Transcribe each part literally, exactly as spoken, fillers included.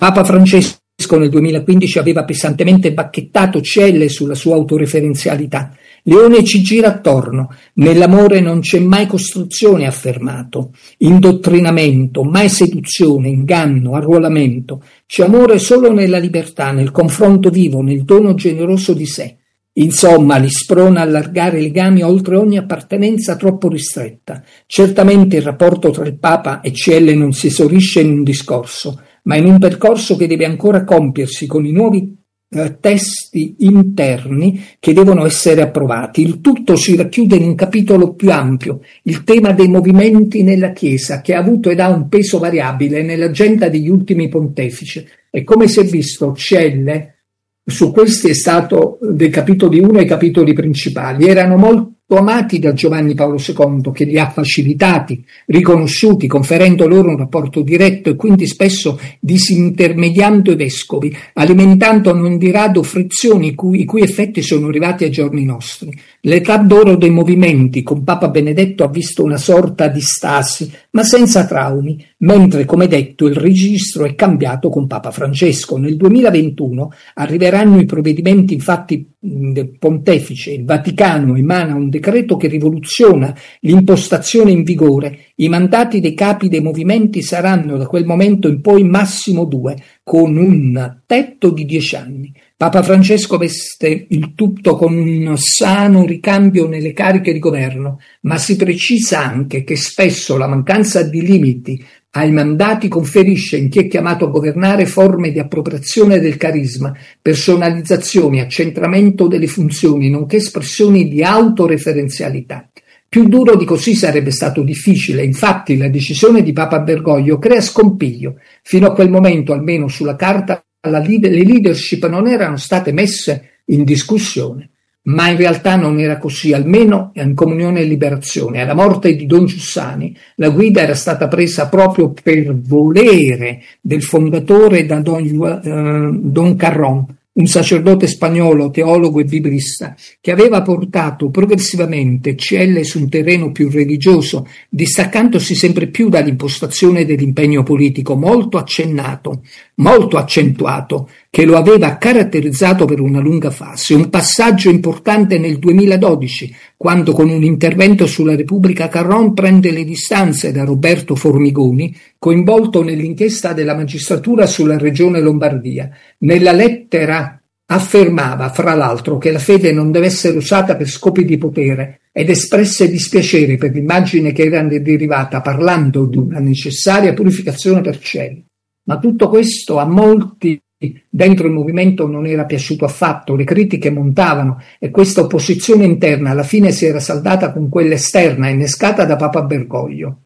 Papa Francesco nel duemilaquindici aveva pesantemente bacchettato Celle sulla sua autoreferenzialità. Leone ci gira attorno, nell'amore non c'è mai costruzione, ha affermato, indottrinamento, mai seduzione, inganno, arruolamento, c'è amore solo nella libertà, nel confronto vivo, nel dono generoso di sé. Insomma, li sprona a allargare i legami oltre ogni appartenenza troppo ristretta. Certamente il rapporto tra il Papa e Celle non si esaurisce in un discorso, ma in un percorso che deve ancora compiersi con i nuovi eh, testi interni che devono essere approvati. Il tutto si racchiude in un capitolo più ampio, il tema dei movimenti nella Chiesa, che ha avuto ed ha un peso variabile nell'agenda degli ultimi pontefici. E come si è visto, Celle su questi è stato dei capitoli uno ai capitoli principali. Erano molto amati da Giovanni Paolo secondo, che li ha facilitati, riconosciuti, conferendo loro un rapporto diretto e quindi spesso disintermediando i vescovi, alimentando non di rado frizioni cui, i cui effetti sono arrivati ai giorni nostri. L'età d'oro dei movimenti con Papa Benedetto ha visto una sorta di stasi, ma senza traumi, mentre, come detto, il registro è cambiato con Papa Francesco. Nel duemilaventuno arriveranno i provvedimenti infatti del pontefice. Il Vaticano emana un decreto che rivoluziona l'impostazione in vigore. I mandati dei capi dei movimenti saranno da quel momento in poi massimo due, con un tetto di dieci anni. Papa Francesco veste il tutto con un sano ricambio nelle cariche di governo, ma si precisa anche che spesso la mancanza di limiti ai mandati conferisce in chi è chiamato a governare forme di appropriazione del carisma, personalizzazioni, accentramento delle funzioni, nonché espressioni di autoreferenzialità. Più duro di così sarebbe stato difficile, infatti la decisione di Papa Bergoglio crea scompiglio. Fino a quel momento, almeno sulla carta, la, le leadership non erano state messe in discussione. Ma in realtà non era così, almeno in Comunione e Liberazione. Alla morte di Don Giussani la guida era stata presa proprio per volere del fondatore da Don, eh, Don Carrón, un sacerdote spagnolo, teologo e biblista, che aveva portato progressivamente Celle su un terreno più religioso, distaccandosi sempre più dall'impostazione dell'impegno politico molto accennato, molto accentuato, che lo aveva caratterizzato per una lunga fase. Un passaggio importante nel duemiladodici, quando con un intervento sulla Repubblica Carrón prende le distanze da Roberto Formigoni, coinvolto nell'inchiesta della magistratura sulla regione Lombardia. Nella lettera affermava, fra l'altro, che la fede non deve essere usata per scopi di potere ed espresse dispiacere per l'immagine che era derivata, parlando di una necessaria purificazione per Celle. Ma tutto questo a molti dentro il movimento non era piaciuto affatto, le critiche montavano e questa opposizione interna alla fine si era saldata con quella esterna innescata da Papa Bergoglio.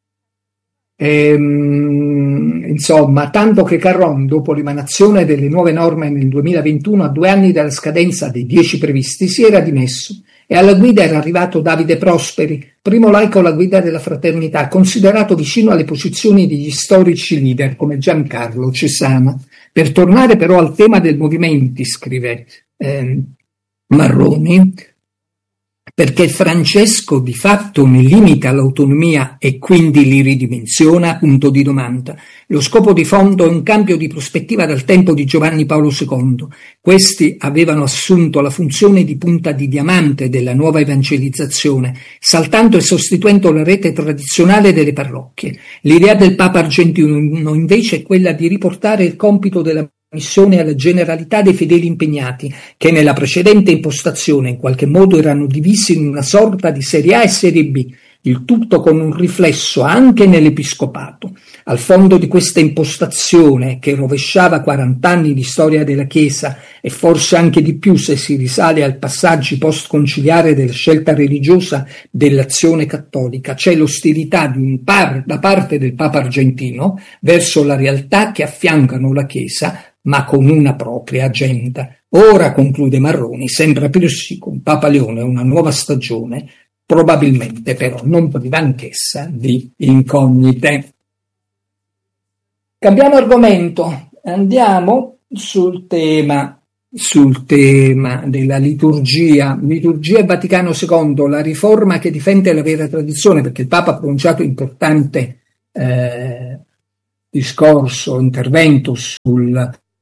Ehm, insomma, tanto che Carrón, dopo l'emanazione delle nuove norme nel duemilaventuno, a due anni dalla scadenza dei dieci previsti, si era dimesso e alla guida era arrivato Davide Prosperi, primo laico alla guida della fraternità, considerato vicino alle posizioni degli storici leader come Giancarlo Cesana. Per tornare però al tema del movimento, scrive eh, Marroni, perché Francesco di fatto ne limita l'autonomia e quindi li ridimensiona, punto di domanda. Lo scopo di fondo è un cambio di prospettiva dal tempo di Giovanni Paolo secondo. Questi avevano assunto la funzione di punta di diamante della nuova evangelizzazione, saltando e sostituendo la rete tradizionale delle parrocchie. L'idea del Papa argentino invece è quella di riportare il compito della missione alla generalità dei fedeli impegnati, che nella precedente impostazione in qualche modo erano divisi in una sorta di serie A e serie B, il tutto con un riflesso anche nell'episcopato. Al fondo di questa impostazione, che rovesciava quarant'anni di storia della Chiesa e forse anche di più se si risale al passaggi post-conciliare della scelta religiosa dell'azione cattolica, c'è l'ostilità di un par, da parte del Papa argentino verso la realtà che affiancano la Chiesa, ma con una propria agenda. Ora, conclude Marroni, sembra aprirsi con Papa Leone una nuova stagione, probabilmente però non priva anch'essa di incognite. Cambiamo argomento, andiamo sul tema, sul tema della liturgia, liturgia e Vaticano secondo, la riforma che difende la vera tradizione, perché il Papa ha pronunciato importante eh, discorso, intervento sul,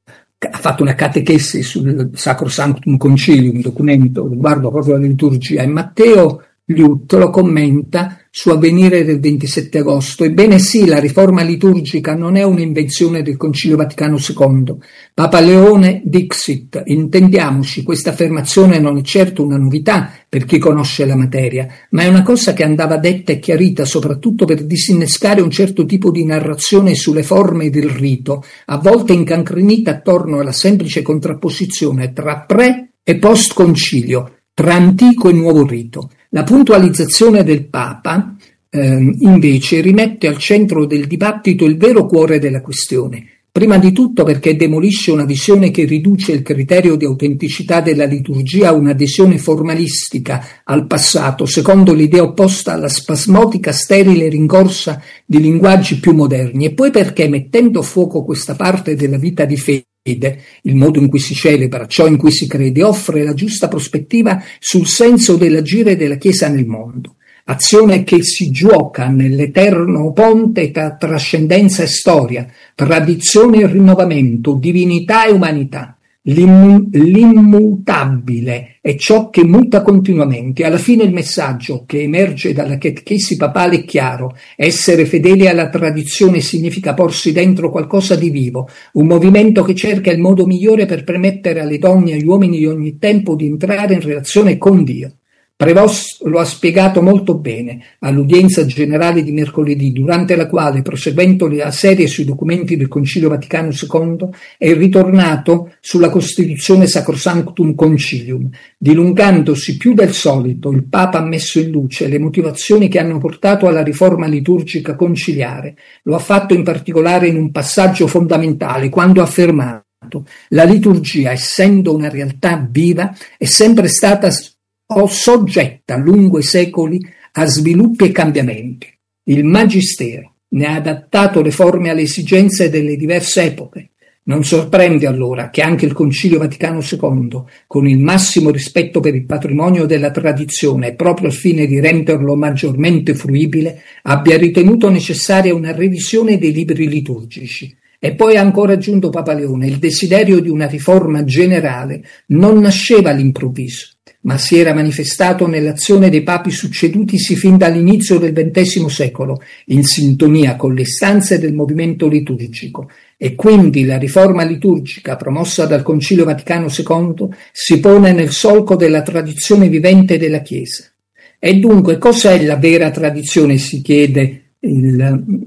ha fatto una catechesi sul Sacrosanctum Concilium, un documento riguardo proprio alla liturgia, e Matteo Liut lo commenta su Avvenire del ventisette agosto. Ebbene sì, la riforma liturgica non è un'invenzione del Concilio Vaticano secondo. Papa Leone dixit, intendiamoci, questa affermazione non è certo una novità per chi conosce la materia, ma è una cosa che andava detta e chiarita soprattutto per disinnescare un certo tipo di narrazione sulle forme del rito, a volte incancrenita attorno alla semplice contrapposizione tra pre e post concilio, tra antico e nuovo rito. La puntualizzazione del Papa, eh, invece, rimette al centro del dibattito il vero cuore della questione. Prima di tutto perché demolisce una visione che riduce il criterio di autenticità della liturgia a un'adesione formalistica al passato, secondo l'idea opposta alla spasmodica sterile rincorsa di linguaggi più moderni, e poi perché, mettendo a fuoco questa parte della vita di fede, il modo in cui si celebra, ciò in cui si crede, offre la giusta prospettiva sul senso dell'agire della Chiesa nel mondo. Azione che si gioca nell'eterno ponte tra trascendenza e storia, tradizione e rinnovamento, divinità e umanità. L'immu- l'immutabile è ciò che muta continuamente. Alla fine il messaggio che emerge dalla catechesi papale è chiaro: essere fedeli alla tradizione significa porsi dentro qualcosa di vivo, un movimento che cerca il modo migliore per permettere alle donne e agli uomini di ogni tempo di entrare in relazione con Dio. Prevost lo ha spiegato molto bene all'udienza generale di mercoledì, durante la quale, proseguendo la serie sui documenti del Concilio Vaticano secondo, è ritornato sulla Costituzione Sacrosanctum Concilium. Dilungandosi più del solito, il Papa ha messo in luce le motivazioni che hanno portato alla riforma liturgica conciliare. Lo ha fatto in particolare in un passaggio fondamentale, quando ha affermato: la liturgia, essendo una realtà viva, è sempre stata o soggetta lungo i secoli a sviluppi e cambiamenti. Il Magistero ne ha adattato le forme alle esigenze delle diverse epoche. Non sorprende allora che anche il Concilio Vaticano secondo, con il massimo rispetto per il patrimonio della tradizione e proprio al fine di renderlo maggiormente fruibile, abbia ritenuto necessaria una revisione dei libri liturgici. E poi ha ancora aggiunto Papa Leone: il desiderio di una riforma generale non nasceva all'improvviso, ma si era manifestato nell'azione dei papi succedutisi fin dall'inizio del ventesimo secolo, in sintonia con le istanze del movimento liturgico, e quindi la riforma liturgica promossa dal Concilio Vaticano secondo si pone nel solco della tradizione vivente della Chiesa. E dunque cos'è la vera tradizione, si chiede il,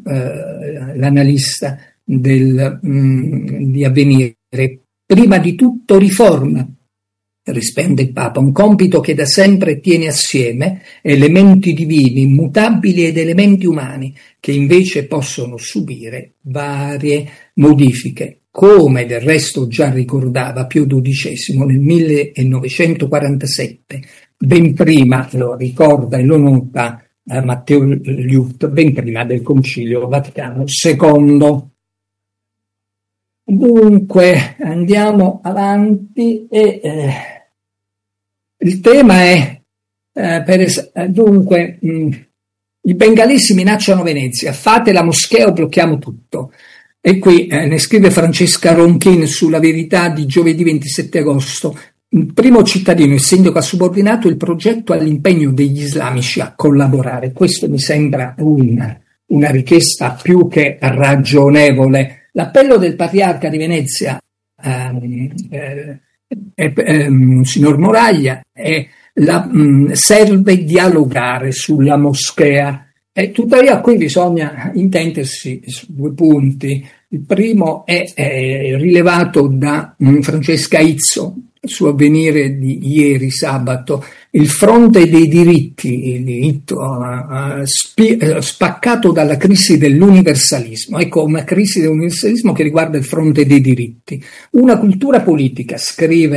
eh, l'analista del, mh, di Avvenire. Prima di tutto riforma, risponde il Papa, un compito che da sempre tiene assieme elementi divini, immutabili, ed elementi umani, che invece possono subire varie modifiche, come del resto già ricordava Pio dodicesimo nel millenovecentoquarantasette, ben prima, lo ricorda e lo nota eh, Matteo Liut, ben prima del Concilio Vaticano secondo. Dunque andiamo avanti e eh, il tema è eh, per es- dunque mh, i bengalesi minacciano Venezia, fate la moschea o blocchiamo tutto. E qui eh, ne scrive Francesca Ronchin sulla Verità di giovedì ventisette agosto. Il primo cittadino, il sindaco, ha subordinato il progetto all'impegno degli islamici a collaborare. Questo mi sembra un, una richiesta più che ragionevole. L'appello del patriarca di Venezia, ehm, eh, eh, eh, signor Moraglia, è la, mh, serve dialogare sulla moschea. E tuttavia qui bisogna intendersi su due punti. Il primo è, è rilevato da mh, Francesca Izzo, su Avvenire di ieri sabato, il fronte dei diritti, il diritto uh, spi- spaccato dalla crisi dell'universalismo. Ecco, una crisi dell'universalismo che riguarda il fronte dei diritti. Una cultura politica, scrive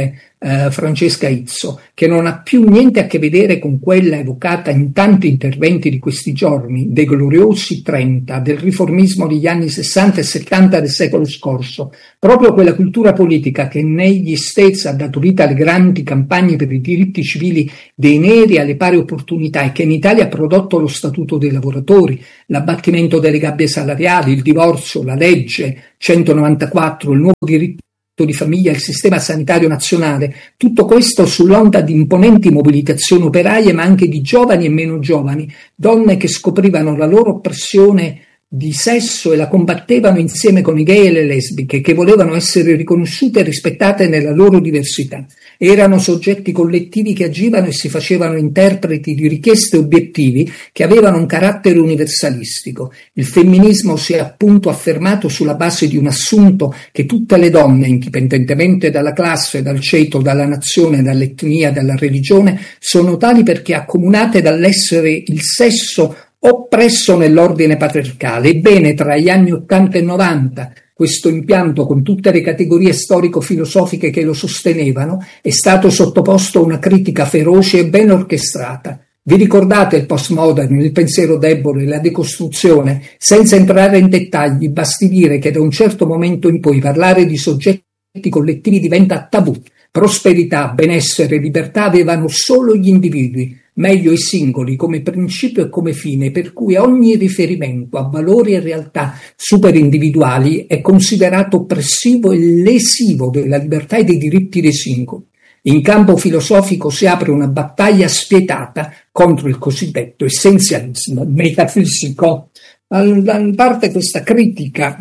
eh, Francesca Izzo, che non ha più niente a che vedere con quella evocata in tanti interventi di questi giorni, dei gloriosi trenta, del riformismo degli anni sessanta e settanta del secolo scorso, proprio quella cultura politica che negli States ha dato vita alle grandi campagne per i diritti civili dei neri alle pari opportunità e che in Italia ha prodotto lo Statuto dei lavoratori, l'abbattimento delle gabbie salariali, il divorzio, la legge centonovantaquattro, il nuovo diritto di famiglia, il sistema sanitario nazionale, tutto questo sull'onda di imponenti mobilitazioni operaie, ma anche di giovani e meno giovani, donne che scoprivano la loro oppressione di sesso e la combattevano insieme con i gay e le lesbiche, che volevano essere riconosciute e rispettate nella loro diversità. Erano soggetti collettivi che agivano e si facevano interpreti di richieste e obiettivi che avevano un carattere universalistico. Il femminismo si è appunto affermato sulla base di un assunto che tutte le donne, indipendentemente dalla classe, dal ceto, dalla nazione, dall'etnia, dalla religione, sono tali perché accomunate dall'essere il sesso oppresso nell'ordine patriarcale. Ebbene, tra gli anni ottanta e novanta, questo impianto, con tutte le categorie storico-filosofiche che lo sostenevano, è stato sottoposto a una critica feroce e ben orchestrata. Vi ricordate il postmodern, il pensiero debole, la decostruzione? Senza entrare in dettagli, basti dire che da un certo momento in poi parlare di soggetti collettivi diventa tabù. Prosperità, benessere, libertà avevano solo gli individui, meglio i singoli, come principio e come fine, per cui ogni riferimento a valori e realtà superindividuali è considerato oppressivo e lesivo della libertà e dei diritti dei singoli. In campo filosofico si apre una battaglia spietata contro il cosiddetto essenzialismo metafisico. A parte questa critica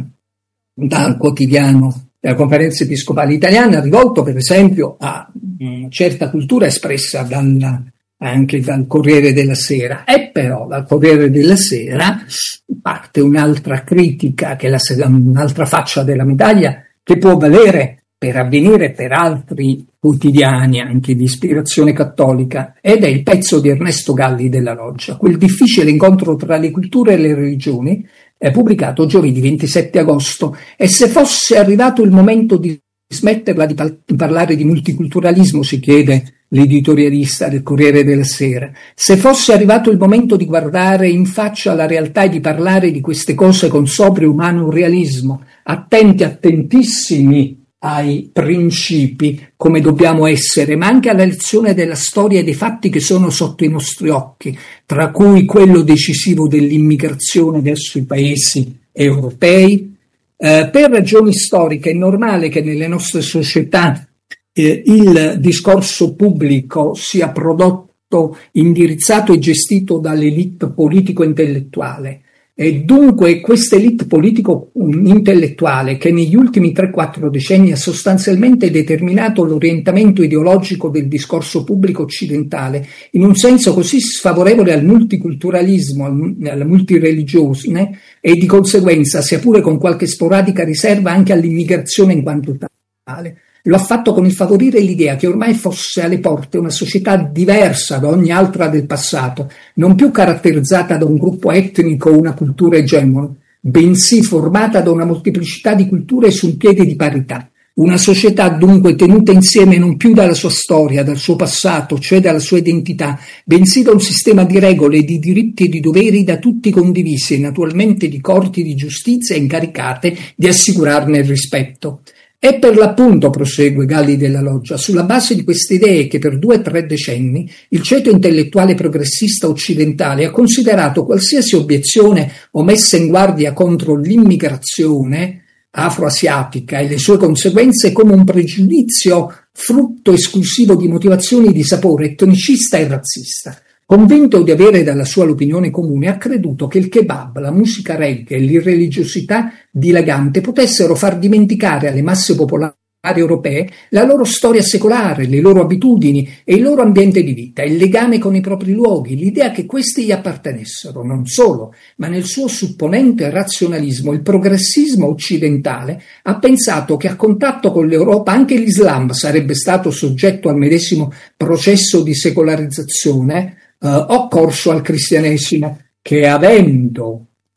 dal quotidiano della Conferenza Episcopale Italiana, rivolto per esempio a una certa cultura espressa dalla, anche dal Corriere della Sera, e però dal Corriere della Sera parte un'altra critica, che è la, un'altra faccia della medaglia, che può valere per Avvenire e per altri quotidiani anche di ispirazione cattolica, ed è il pezzo di Ernesto Galli della Loggia, quel difficile incontro tra le culture e le religioni, è pubblicato giovedì ventisette agosto. E se fosse arrivato il momento di smetterla di, pal- di parlare di multiculturalismo, si chiede l'editorialista del Corriere della Sera, se fosse arrivato il momento di guardare in faccia la realtà e di parlare di queste cose con sobrio umano realismo, attenti, attentissimi ai principi come dobbiamo essere, ma anche alla lezione della storia e dei fatti che sono sotto i nostri occhi, tra cui quello decisivo dell'immigrazione verso i paesi europei. Eh, per ragioni storiche è normale che nelle nostre società eh, il discorso pubblico sia prodotto, indirizzato e gestito dall'elite politico-intellettuale. E dunque questa elite politico-intellettuale che negli ultimi tre quattro decenni ha sostanzialmente determinato l'orientamento ideologico del discorso pubblico occidentale in un senso così sfavorevole al multiculturalismo, alla multireligione e di conseguenza, sia pure con qualche sporadica riserva, anche all'immigrazione in quanto tale. Lo ha fatto con il favorire l'idea che ormai fosse alle porte una società diversa da ogni altra del passato, non più caratterizzata da un gruppo etnico o una cultura egemone, bensì formata da una molteplicità di culture su un piede di parità. Una società dunque tenuta insieme non più dalla sua storia, dal suo passato, cioè dalla sua identità, bensì da un sistema di regole, di diritti e di doveri da tutti condivisi e naturalmente di corti di giustizia incaricate di assicurarne il rispetto. E per l'appunto, prosegue Galli della Loggia, sulla base di queste idee che per due o tre decenni il ceto intellettuale progressista occidentale ha considerato qualsiasi obiezione o messa in guardia contro l'immigrazione afroasiatica e le sue conseguenze come un pregiudizio frutto esclusivo di motivazioni di sapore etnicista e razzista. Convinto di avere dalla sua l'opinione comune, ha creduto che il kebab, la musica reggae e l'irreligiosità dilagante potessero far dimenticare alle masse popolari europee la loro storia secolare, le loro abitudini e il loro ambiente di vita, il legame con i propri luoghi, l'idea che questi gli appartenessero. Non solo, ma nel suo supponente razionalismo il progressismo occidentale ha pensato che a contatto con l'Europa anche l'Islam sarebbe stato soggetto al medesimo processo di secolarizzazione Uh, occorso al cristianesimo, che avendo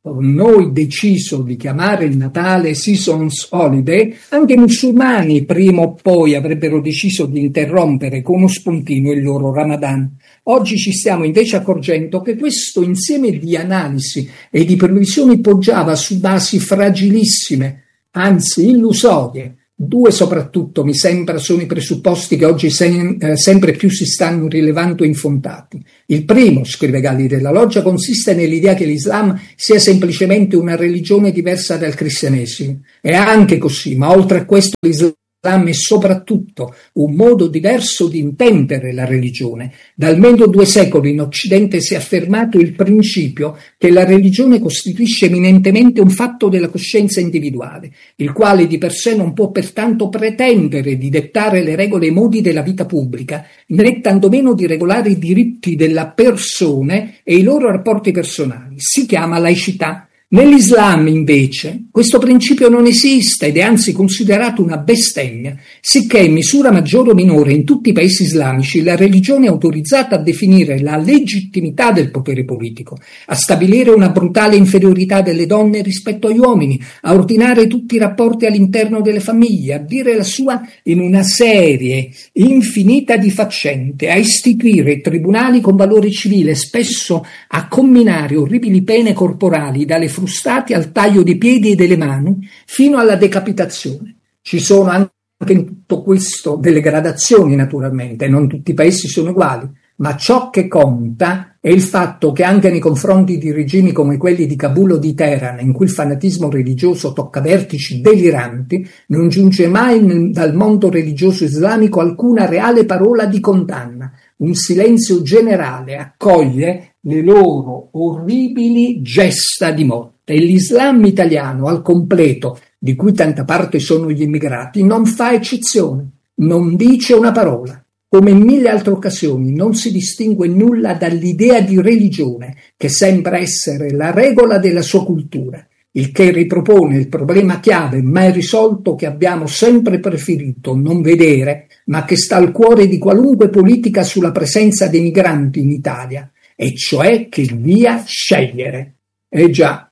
noi deciso di chiamare il Natale Seasons Holiday, anche i musulmani prima o poi avrebbero deciso di interrompere con uno spuntino il loro Ramadan. Oggi ci stiamo invece accorgendo che questo insieme di analisi e di previsioni poggiava su basi fragilissime, anzi illusorie. Due soprattutto, mi sembra, sono i presupposti che oggi sem- eh, sempre più si stanno rilevando infondati. Il primo, scrive Galli della Loggia, consiste nell'idea che l'Islam sia semplicemente una religione diversa dal cristianesimo. È anche così, ma oltre a questo l'Islam è soprattutto un modo diverso di intendere la religione. Da almeno due secoli in Occidente si è affermato il principio che la religione costituisce eminentemente un fatto della coscienza individuale, il quale di per sé non può pertanto pretendere di dettare le regole e i modi della vita pubblica, né tantomeno di regolare i diritti della persone e i loro rapporti personali. Si chiama laicità. Nell'Islam, invece, questo principio non esiste ed è anzi considerato una bestemmia, sicché in misura maggiore o minore in tutti i paesi islamici la religione è autorizzata a definire la legittimità del potere politico, a stabilire una brutale inferiorità delle donne rispetto agli uomini, a ordinare tutti i rapporti all'interno delle famiglie, a dire la sua in una serie infinita di faccende, a istituire tribunali con valore civile, spesso a comminare orribili pene corporali dalle frustati al taglio dei piedi e delle mani fino alla decapitazione. Ci sono anche in tutto questo delle gradazioni, naturalmente, non tutti i paesi sono uguali, ma ciò che conta è il fatto che anche nei confronti di regimi come quelli di Kabul o di Teheran, in cui il fanatismo religioso tocca vertici deliranti, non giunge mai dal mondo religioso islamico alcuna reale parola di condanna. Un silenzio generale accoglie le loro orribili gesta di morte. E l'Islam italiano al completo, di cui tanta parte sono gli immigrati, non fa eccezione, non dice una parola. Come in mille altre occasioni non si distingue nulla dall'idea di religione, che sembra essere la regola della sua cultura, il che ripropone il problema chiave mai risolto che abbiamo sempre preferito non vedere, ma che sta al cuore di qualunque politica sulla presenza dei migranti in Italia, e cioè che via scegliere. E già,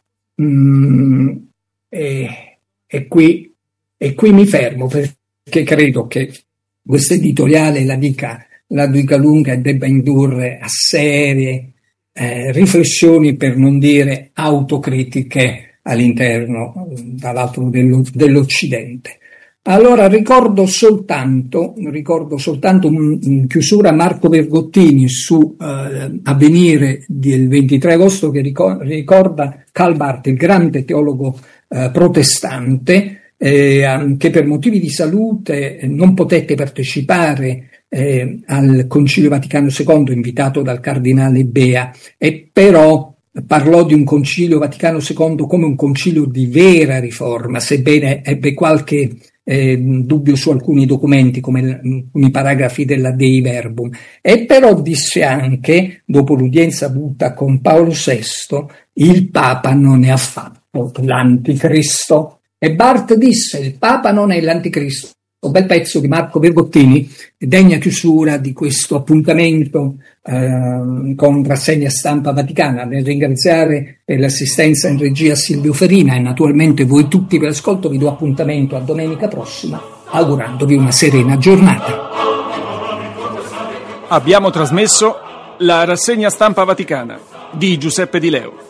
mm, e, e, qui, e qui mi fermo, perché credo che questo editoriale la dica, la dica lunga e debba indurre a serie eh, riflessioni, per non dire autocritiche, all'interno, dall'altro, dello, dell'Occidente. Allora ricordo soltanto, ricordo soltanto in chiusura Marco Vergottini su eh, Avvenire del ventitré agosto, che ricorda Karl Barth, il grande teologo eh, protestante, eh, che per motivi di salute non potette partecipare eh, al Concilio Vaticano secondo, invitato dal cardinale Bea, e però parlò di un Concilio Vaticano secondo come un concilio di vera riforma, sebbene ebbe qualche eh, dubbio su alcuni documenti, come alcuni paragrafi della Dei Verbum, e però disse anche, dopo l'udienza avuta con Paolo sesto, il Papa non è affatto l'anticristo. E Barth disse: il Papa non è l'anticristo. Un bel pezzo di Marco Vergottini, degna chiusura di questo appuntamento eh, con Rassegna Stampa Vaticana. Nel ringraziare per l'assistenza in regia Silvio Ferina e naturalmente voi tutti per l'ascolto, vi do appuntamento a domenica prossima, augurandovi una serena giornata. Abbiamo trasmesso la Rassegna Stampa Vaticana di Giuseppe Di Leo.